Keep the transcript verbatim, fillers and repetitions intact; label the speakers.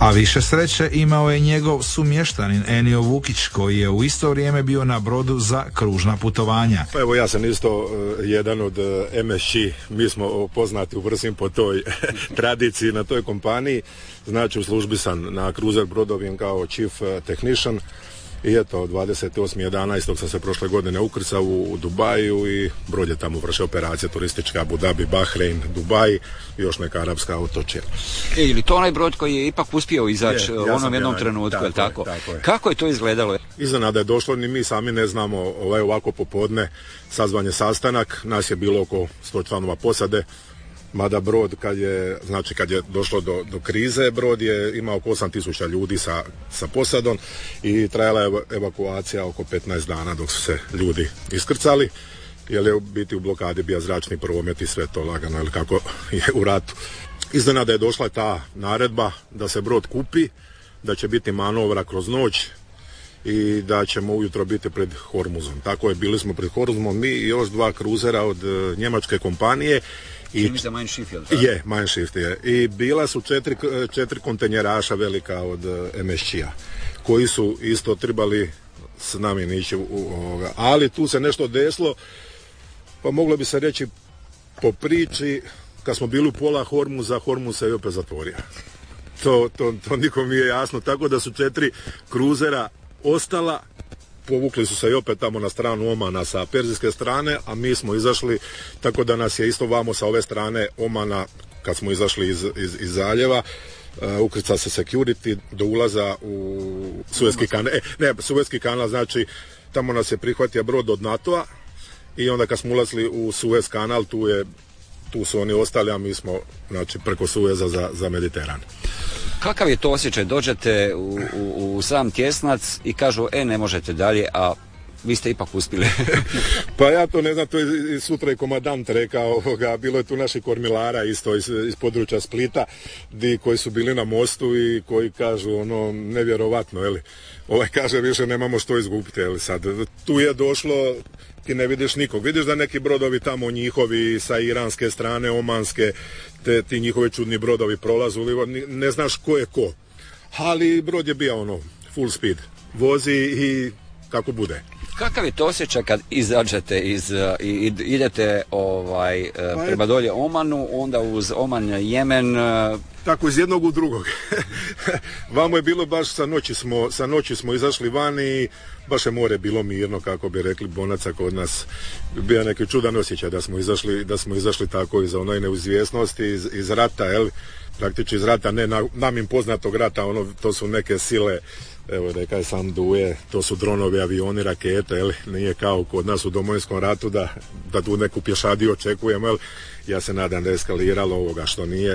Speaker 1: A više sreće imao je njegov sumještanin Enio Vukić, koji je u isto vrijeme bio na brodu za kružna putovanja.
Speaker 2: Pa evo, ja sam isto uh, jedan od uh, M S G, mi smo poznati u Vrsim po toj tradiciji na toj kompaniji, znači u službi sam na cruiser brodovima kao chief uh, technician. I eto, dvadeset osmog jedanaestog sam se prošle godine ukrcao u, u Dubaju i brod je tamo vršio operacije turistička, Abu Dhabi, Bahrein, Dubaj i još neka arapska otočja.
Speaker 3: E, ili to onaj brod koji je ipak uspio izaći
Speaker 2: je,
Speaker 3: u
Speaker 2: ja
Speaker 3: onom jednom
Speaker 2: jedan,
Speaker 3: trenutku, je tako?
Speaker 2: Je, tako je.
Speaker 3: Kako je to izgledalo?
Speaker 2: Iznenada je došlo, ni mi sami ne znamo, ovaj ovako popodne sazvan je sastanak, nas je bilo oko sto članova posade, mada brod kad je, znači kad je došlo do, do krize, brod je imao oko osam tisuća ljudi sa, sa posadom i trajala je evakuacija oko petnaest dana dok su se ljudi iskrcali, jer je u biti u blokadi bio zračni promet i sve to lagano, ili kako je u ratu. Iznenada je došla ta naredba da se brod kupi, da će biti manovra kroz noć i da ćemo ujutro biti pred Hormuzom. Tako je, bili smo pred Hormuzom mi i još dva kruzera od uh, njemačke kompanije. I
Speaker 3: za Mein Schiff, je,
Speaker 2: je, Mein Schiff je. I bila su četiri, četiri kontenjeraša velika od M S G-a, koji su isto trebali s nami nići u, u ovoga. Ali tu se nešto desilo, pa moglo bi se reći po priči, kad smo bili u pola Hormuza, Hormuz se i opet zatvorio. To, to, to nikom nije jasno, tako da su četiri kruzera ostala, povukli su se i opet tamo na stranu Omana sa perzijske strane, a mi smo izašli, tako da nas je isto vamo sa ove strane Omana, kad smo izašli iz, iz, iz zaljeva, uh, ukrca se security do ulaza u Suezki kanal. E, ne, Suezki kanal, znači tamo nas je prihvatio brod od NATO-a i onda kad smo ulazili u Suez kanal, tu je tu su oni ostali, a mi smo, znači, preko Sueza za, za Mediteran.
Speaker 3: Kakav je to osjećaj? Dođete u, u, u sam tjesnac i kažu, e, ne možete dalje, a vi ste ipak uspjeli.
Speaker 2: Pa ja to ne znam, to je sutra i komadant rekao, ovoga, bilo je tu naših kormilara isto iz, iz područja Splita, di, koji su bili na mostu i koji kažu, ono, nevjerovatno, jeli, ovaj kaže, više nemamo što izgubiti, jeli, sad, tu je došlo, ti ne vidiš nikog, vidiš da neki brodovi tamo njihovi sa iranske strane, omanske, te, ti njihovi čudni brodovi prolazu, ne znaš ko je ko, ali brod je bio ono, full speed, vozi i kako bude.
Speaker 3: Kakav je to osjećaj kad izađete iz, i idete ovaj, pa prema dolje Omanu, onda uz Oman Jemen?
Speaker 2: Tako iz jednog u drugog. Vamo je bilo baš sa noći smo, sa noći smo izašli van i baš je more bilo mirno, kako bi rekli Bonaca kod nas. Bio neki čudan osjećaj da smo izašli, da smo izašli tako iz onoj neizvjesnosti, iz, iz rata, jel? Praktično iz rata, ne na, nam im poznatog rata, ono, to su neke sile, evo da je sam duje, to su dronovi, avioni, rakete, jel? Nije kao kod nas u Domovinskom ratu da, da tu neku pješadiju očekujemo, jel? Ja se nadam da je eskaliralo ovoga što nije.